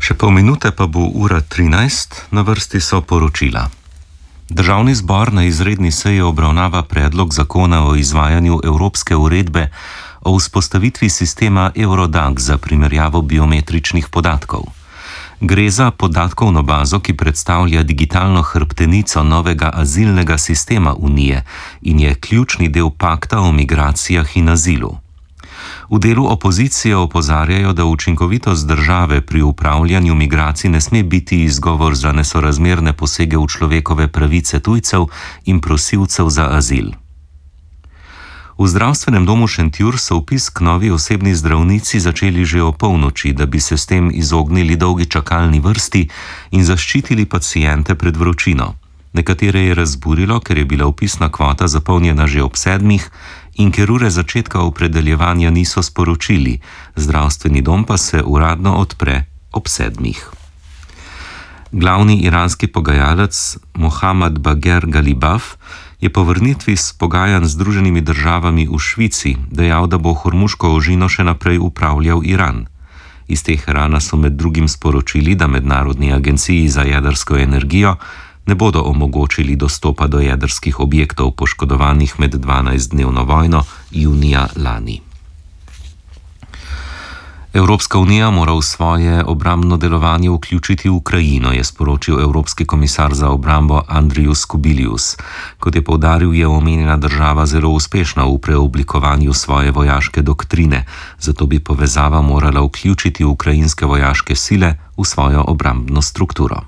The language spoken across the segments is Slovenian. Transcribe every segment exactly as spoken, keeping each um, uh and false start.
Še pol minute pa bo ura trinajst, na vrsti so poročila. Državni zbor na izredni seji obravnava predlog zakona o izvajanju Evropske uredbe o vzpostavitvi sistema Eurodac za primerjavo biometričnih podatkov. Gre za podatkovno bazo, ki predstavlja digitalno hrbtenico novega azilnega sistema Unije in je ključni del pakta o migracijah in azilu. V delu opozicije opozarjajo, da učinkovitost države pri upravljanju migracij ne sme biti izgovor za nesorazmerne posege v človekove pravice tujcev in prosilcev za azil. V zdravstvenem domu Šentjur so vpis k novi osebni zdravnici začeli že o polnoči, da bi se s tem izognili dolgi čakalni vrsti in zaščitili paciente pred vročino. Nekatere je razburilo, ker je bila vpisna kvota zapolnjena že ob sedmih in ker ure začetka opredeljevanja niso sporočili, zdravstveni dom pa se uradno odpre ob sedmih. Glavni iranski pogajalec Mohammad Bagher Galibaf je po vrnitvi s pogajanj z Združenimi državami v Švici dejal, da bo Hormuško ožino še naprej upravljal Iran. Iz Teherana so med drugim sporočili, da Mednarodni agenciji za jedrsko energijo ne bodo omogočili dostopa do jedrskih objektov poškodovanih med dvanajstdnevno vojno junija lani. Evropska unija mora v svoje obrambno delovanje vključiti Ukrajino, je sporočil Evropski komisar za obrambo Andrius Kubilius. Kot je poudaril, je omenjena država zelo uspešna v preoblikovanju svoje vojaške doktrine, zato bi povezava morala vključiti ukrajinske vojaške sile v svojo obrambno strukturo.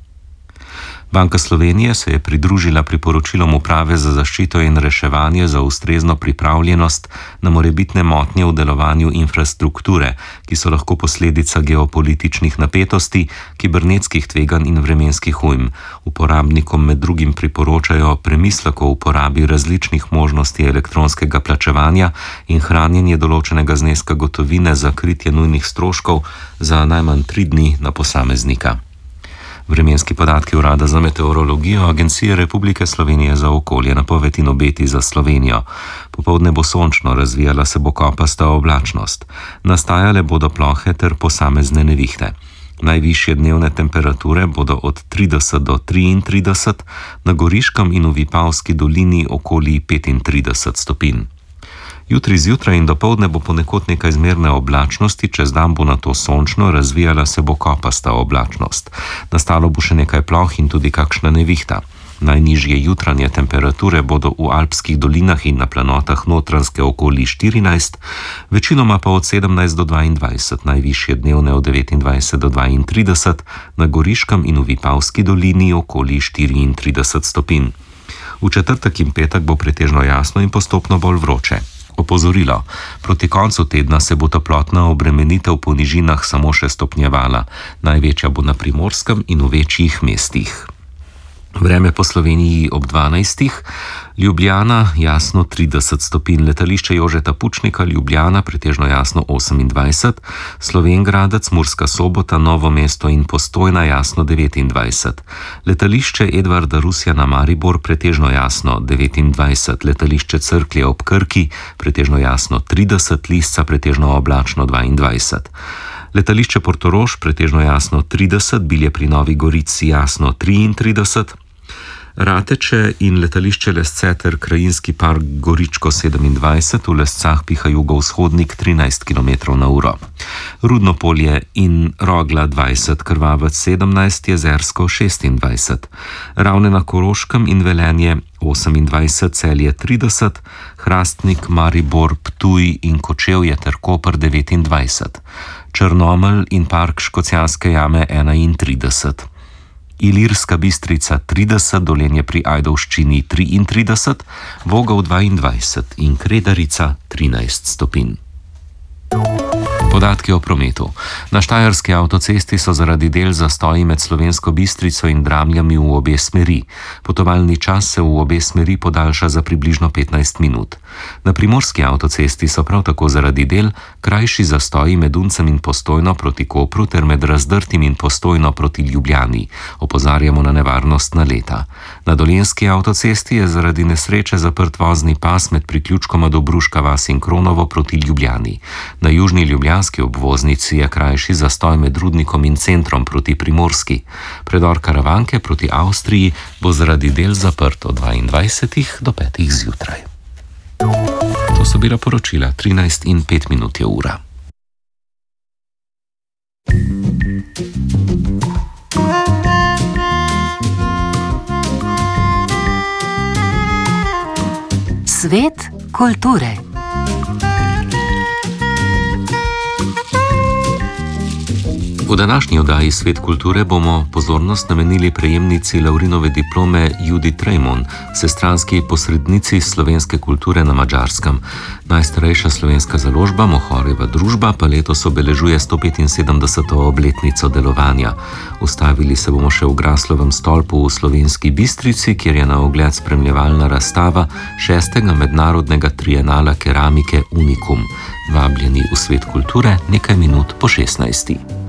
Banka Slovenije se je pridružila priporočilom Uprave za zaščito in reševanje za ustrezno pripravljenost na morebitne motnje v delovanju infrastrukture, ki so lahko posledica geopolitičnih napetosti, kibernetskih tveganj in vremenskih ujm. Uporabnikom med drugim priporočajo premislek o uporabi različnih možnosti elektronskega plačevanja in hranjenje določenega zneska gotovine za kritje nujnih stroškov za najmanj tri dni na posameznika. Vremenski podatki Urada za meteorologijo Agencije Republike Slovenije za okolje, napoved in obeti za Slovenijo. Popoldne bo sončno, razvijala se bo kopasta oblačnost. Nastajale bodo plohe ter posamezne nevihte. Najvišje dnevne temperature bodo od trideset do triintrideset, na Goriškem in v Vipavski dolini okoli petintrideset stopinj. Jutri zjutraj in dopoldne bo ponekod nekaj zmerne oblačnosti, čez dan bo nato sončno, razvijala se bo kopasta oblačnost. Nastalo bo še nekaj ploh in tudi kakšna nevihta. Najnižje jutranje temperature bodo v alpskih dolinah in na planotah Notranjske okoli štirinajst, večinoma pa od sedemnajst do dvaindvajset, najvišje dnevne od devetindvajset do dvaintrideset, na Goriškem in v Vipavski dolini okoli štiriintrideset stopinj. V četrtek in petek bo pretežno jasno in postopno bolj vroče. Opozorilo. Proti koncu tedna se bo toplotna obremenitev po nižinah samo še stopnjevala. Največja bo na Primorskem in v večjih mestih. Vreme po Sloveniji ob dvanajstih, Ljubljana jasno trideset stopinj, letališče Jožeta Pučnika, Ljubljana pretežno jasno osemindvajset, Slovenj Gradec, Murska Sobota, Novo mesto in Postojna jasno devetindvajset, letališče Edvarda Rusjana Maribor pretežno jasno devetindvajset, letališče Cerklje ob Krki pretežno jasno trideset, Lisca pretežno oblačno dvaindvajset. Letališče Portorož pretežno jasno trideset, Bilje pri Novi Gorici jasno triintrideset, Rateče in letališče Lesce ter krajinski park Goričko sedemindvajset, v Lescah piha jugovzhodnik trinajst kilometrov na uro. Rudno Polje in Rogla dvajset, Krvavec sedemnajst, Jezersko šestindvajset, Ravne na Koroškem in Velenje osemindvajset, Celje trideset, Hrastnik, Maribor, Ptuj in Kočevje ter Koper devetindvajset, Črnomelj in park Škocjanske jame enaintrideset, Ilirska Bistrica trideset, Dolenje pri Ajdovščini triintrideset, Vogel dvaindvajset in Kredarica trinajst stopinj. Podatki o prometu. Na štajerski avtocesti so zaradi del zastoji med Slovensko Bistrico in Dramljami v obe smeri. Potovalni čas se v obe smeri podaljša za približno petnajst minut. Na primorski avtocesti so prav tako zaradi del krajši zastoji med Uncem in Postojno proti Kopru ter med Razdrtim in Postojno proti Ljubljani. Opozarjamo na nevarnost naleta. Na dolenjski avtocesti je zaradi nesreče zaprt vozni pas med priključkoma Dobruška vas in Kronovo proti Ljubljani. Na južni Ljubljani ljubljanski obvoznici je krajši zastoj med Rudnikom in centrom proti Primorski. Predor Karavanke proti Avstriji bo zaradi del zaprt od dvaindvajsetih do petih zjutraj. To so bila poročila, trinajst in pet minut je ura. Svet kulture. V današnji oddaji Svet kulture bomo pozornost namenili prejemnici Laurinove diplome Judi Trejmon, vsestranski posrednici slovenske kulture na Madžarskem. Najstarejša slovenska založba, Mohorjeva družba, pa letos obeležuje sto petinsedemdeseto obletnico delovanja. Ustavili se bomo še v Graslovem stolpu v Slovenski Bistrici, kjer je na ogled spremljevalna razstava šestega mednarodnega trienala keramike Unikum. Vabljeni v Svet kulture nekaj minut po šestnajsti.